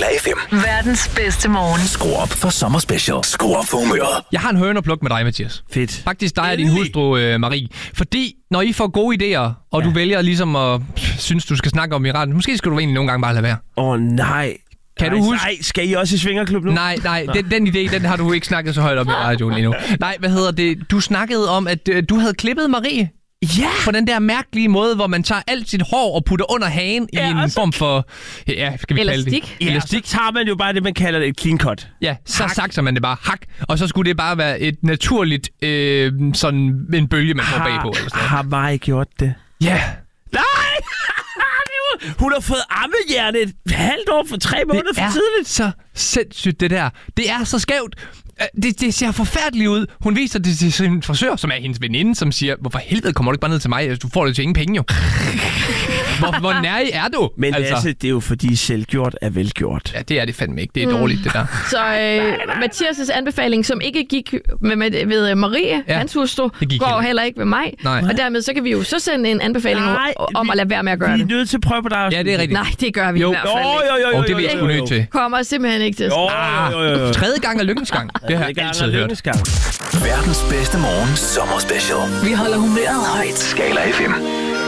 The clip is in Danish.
FM. Verdens bedste morgen. Skru op for sommerspecial. Skru op for humøret. Jeg har en høne at plukke med dig, Mathias. Fedt. Faktisk dig og din hustru, Marie. Fordi når I får gode idéer, og du vælger ligesom at synes, du skal snakke om i radioen, måske skal du egentlig nogle gange bare lade være. Nej. Kan du huske? Nej, skal I også i Svingerklub nu? Nej, den idé, den har du ikke snakket så højt om i radioen endnu. Nej, hvad hedder det? Du snakkede om, at du havde klippet Marie. Ja! På den der mærkelige måde, hvor man tager alt sit hår og putter under hagen i en form for... Ja, skal vi kalde det? Elastik. Så tager man jo bare det, man kalder et clean cut. Ja, så sakser man det bare hak. Og så skulle det bare være et naturligt, sådan en bølge, man får bagpå. Eller sådan. Har Marie gjort det? Ja. Nej! Hun har fået ammehjerne et halvt år for 3 måneder for tidligt. Det er så sindssygt, det der. Det er så skævt. Det ser forfærdeligt ud. Hun viser det til sin frisør, som er hendes veninde, som siger, hvorfor helvede kommer du ikke bare ned til mig? Du får det til ingen penge, jo. Hvor nærig er du? Men altså, det er jo fordi selvgjort er velgjort. Ja, det er det fandme ikke. Det er dårligt, det der. Så Mathias' anbefaling, som ikke gik ved Marie, hans hustru, går heller ikke ved mig. Nej. Og dermed så kan vi jo så sende en anbefaling om at lade være med at gøre det. Vi er nødt til at prøve på dig. Ja, det er rigtigt. Nej, det gør vi i hvert fald ikke. Og det er vi sgu nødt til. Kommer simpelthen ikke til. Tredje gang er lykkens gang. Det har jeg altid hørt. Verdens bedste morgen sommerspecial. Vi holder humøret højt. Skala FM.